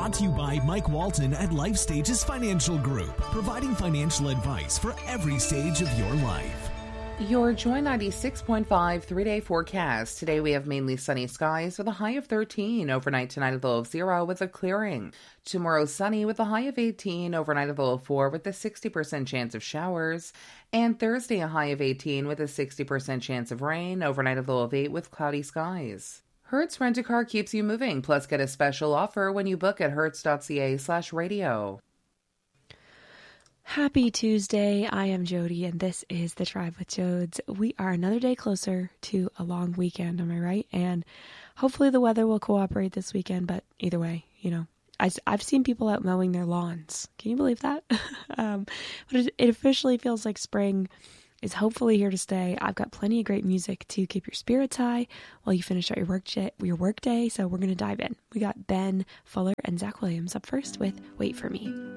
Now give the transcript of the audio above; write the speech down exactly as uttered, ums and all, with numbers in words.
Brought to you by Mike Walton at Life Stages Financial Group, providing financial advice for every stage of your life. Your Joy ninety-six point five three-day forecast. Today we have mainly sunny skies with a high of thirteen, overnight tonight a low of zero with a clearing. Tomorrow sunny with a high of eighteen, overnight a low of four with a sixty percent chance of showers. And Thursday a high of eighteen with a sixty percent chance of rain, overnight a low of eight with cloudy skies. Hertz Rent-A-Car keeps you moving, plus get a special offer when you book at hertz.ca slash radio. Happy Tuesday. I am Jody, and this is The Drive with Jodes. We are another day closer to a long weekend, am I right? And hopefully the weather will cooperate this weekend, but either way, you know, I, I've seen people out mowing their lawns. Can you believe that? um, but it, it officially feels like spring is hopefully here to stay. I've got plenty of great music to keep your spirits high while you finish out your work, j- your work day, so we're going to dive in. We got Ben Fuller and Zach Williams up first with Wait For Me.